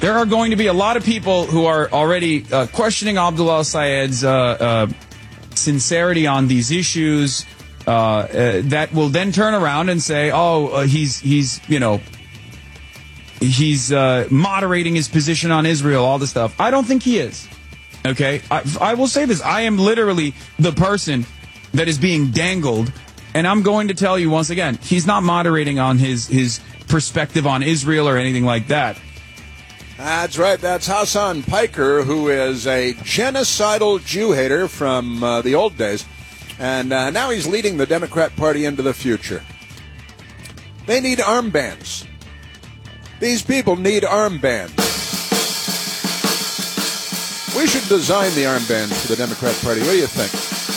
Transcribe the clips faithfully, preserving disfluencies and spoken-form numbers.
There are going to be a lot of people who are already uh, questioning Abdul al-Sayed's uh, uh, sincerity on these issues uh, uh, that will then turn around and say, oh, uh, he's, he's you know, he's uh, moderating his position on Israel, all this stuff. I don't think he is. Okay? I, I will say this. I am literally the person that is being dangled, and I'm going to tell you once again, he's not moderating on his, his perspective on Israel or anything like that. That's right. That's Hassan Piker, who is a genocidal Jew hater from uh, the old days. And uh, now he's leading the Democrat Party into the future. They need armbands. These people need armbands. We should design the armbands for the Democrat Party. What do you think?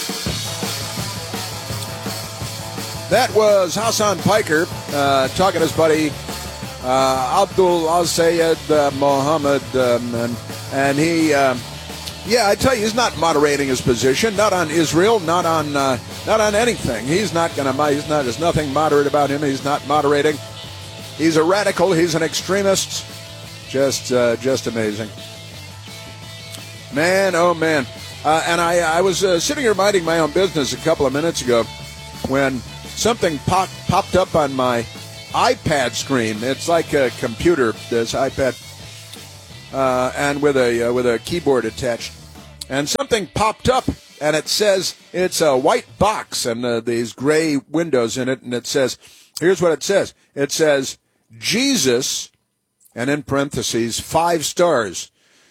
That was Hassan Piker uh, talking to his buddy uh, Abdul al-Sayed uh, Mohammed, um, and, and he, uh, yeah, I tell you, he's not moderating his position, not on Israel, not on, uh, not on anything. He's not going to. He's not. There's nothing moderate about him. He's not moderating. He's a radical. He's an extremist. Just, uh, just amazing. Man, oh man. Uh, and I, I was uh, sitting here minding my own business a couple of minutes ago when something pop, popped up on my iPad screen. It's like a computer, this iPad, uh, and with a uh, with a keyboard attached. And something popped up, and it says it's a white box and uh, these gray windows in it, and it says, here's what it says. It says, Jesus, and in parentheses, five stars.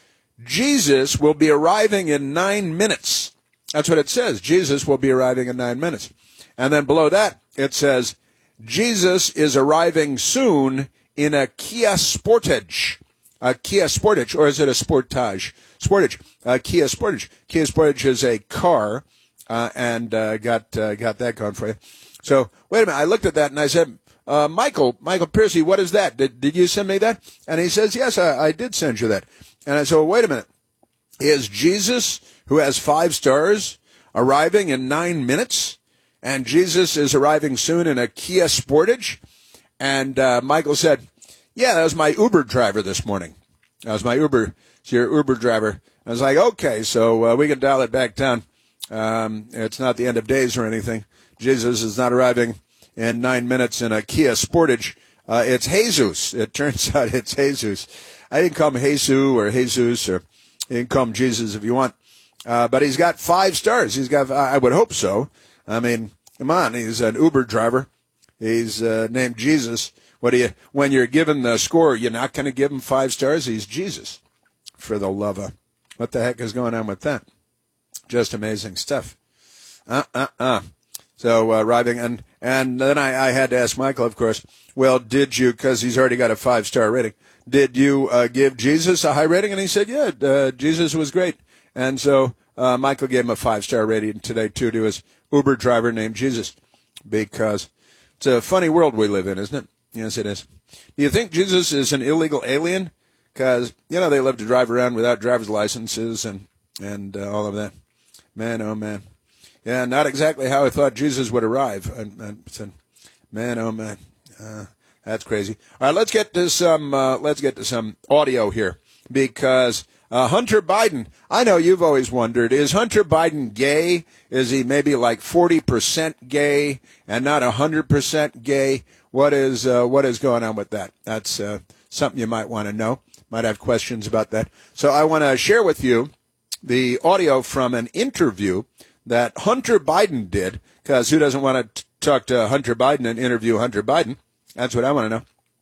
Jesus will be arriving in nine minutes. That's what it says. Jesus will be arriving in nine minutes. And then below that, it says, Jesus is arriving soon in a Kia Sportage. A Kia Sportage, or is it a Sportage? Sportage. Uh, Kia Sportage. Kia Sportage is a car, uh, and uh, got uh, got that going for you. So, wait a minute. I looked at that, and I said, uh, Michael, Michael Piercy, what is that? Did, did you send me that? And he says, yes, I, I did send you that. And I said, well, wait a minute. Is Jesus, who has five stars, arriving in nine minutes? And Jesus is arriving soon in a Kia Sportage? And uh, Michael said, yeah, that was my Uber driver this morning. That was my Uber, it's your Uber driver. I was like, okay, so uh, we can dial it back down. Um, it's not the end of days or anything. Jesus is not arriving in nine minutes in a Kia Sportage. Uh, it's Jesus. It turns out it's Jesus. I didn't call him Jesus or Jesus, or you can call him Jesus if you want. Uh, but he's got five stars. He's got, I would hope so. I mean, come on, he's an Uber driver. He's uh, named Jesus. What do you, when you're given the score, you're not going to give him five stars? He's Jesus, for the love of. What the heck is going on with that? Just amazing stuff. Uh, uh, uh. So, uh, arriving, and, and then I, I had to ask Michael, of course, well, did you, because he's already got a five-star rating, did you uh, give Jesus a high rating? And he said, yeah, uh, Jesus was great. And so uh, Michael gave him a five-star rating today, too, to his Uber driver named Jesus, because it's a funny world we live in, isn't it? Yes, it is. Do you think Jesus is an illegal alien? Because, you know, they love to drive around without driver's licenses and, and uh, all of that. Man, oh, man. Yeah, not exactly how I thought Jesus would arrive. I, I said, man, oh, man. Uh, that's crazy. All right, let's get to some, uh, let's get to some audio here, because uh, Hunter Biden, I know you've always wondered, is Hunter Biden gay? Is he maybe like forty percent gay and not one hundred percent gay? What is, uh, what is going on with that? That's uh, something you might want to know. Might have questions about that. So I want to share with you the audio from an interview that Hunter Biden did, because who doesn't want to talk to Hunter Biden and interview Hunter Biden? That's what I want to know.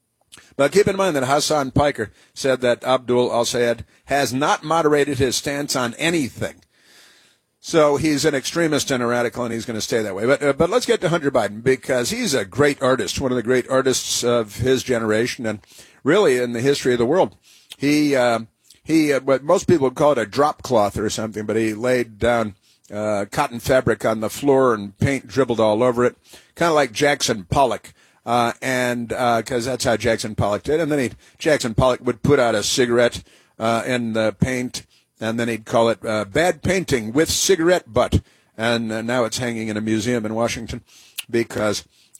But keep in mind that Hassan Piker said that Abdul al-Sayed has not moderated his stance on anything. So he's an extremist and a radical, and he's going to stay that way. But uh, but let's get to Hunter Biden, because he's a great artist, one of the great artists of his generation, and really in the history of the world. He, uh, he, uh, what most people would call it a drop cloth or something, but he laid down uh, cotton fabric on the floor and paint dribbled all over it, kind of like Jackson Pollock. Uh, and, uh, cause that's how Jackson Pollock did. And then he, Jackson Pollock would put out a cigarette, uh, in the paint, and then he'd call it, uh, bad painting with cigarette butt. And uh, now it's hanging in a museum in Washington, because,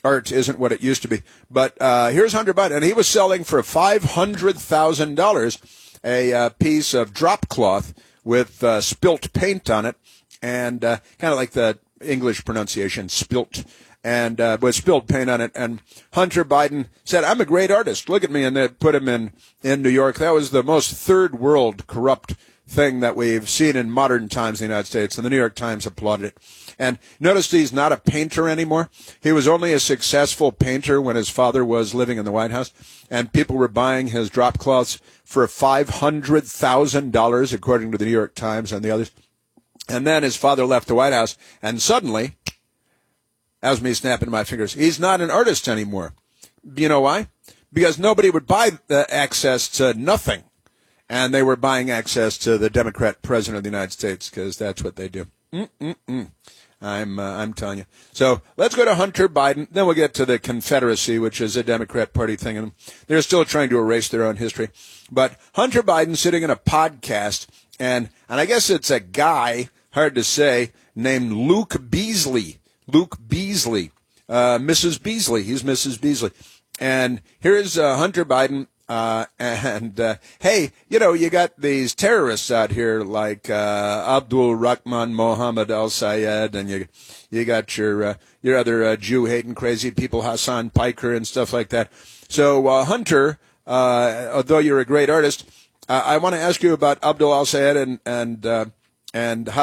art isn't what it used to be. But uh, here's Hunter Biden, and he was selling for five hundred thousand dollars a uh, piece of drop cloth with uh, spilt paint on it, and uh, kind of like the English pronunciation, spilt, and uh, with spilled paint on it. And Hunter Biden said, "I'm a great artist. Look at me," and they put him in, in New York. That was the most third world corrupt thing that we've seen in modern times in the United States, and the New York Times applauded it. And notice he's not a painter anymore. He was only a successful painter when his father was living in the White House, and people were buying his drop cloths for five hundred thousand dollars, according to the New York Times and the others. And then his father left the White House, and suddenly, that was me snapping my fingers, he's not an artist anymore. You know why? Because nobody would buy the access to nothing, and they were buying access to the Democrat president of the United States, because that's what they do. Mm-mm-mm. I'm uh, I'm telling you. So let's go to Hunter Biden. Then we'll get to the Confederacy, which is a Democrat Party thing, and they're still trying to erase their own history. But Hunter Biden sitting in a podcast, and and I guess it's a guy, hard to say, named Luke Beasley. Luke Beasley, uh, Missus Beasley. He's Missus Beasley, and here's uh, Hunter Biden. Uh, and, uh, hey, you know, you got these terrorists out here like, uh, Abdul Rahman Mohammed al-Sayed, and you, you got your, uh, your other, uh, Jew-hating crazy people, Hassan Piker and stuff like that. So, uh, Hunter, uh, although you're a great artist, uh, I want to ask you about Abdul al-Sayed and, and, uh, and how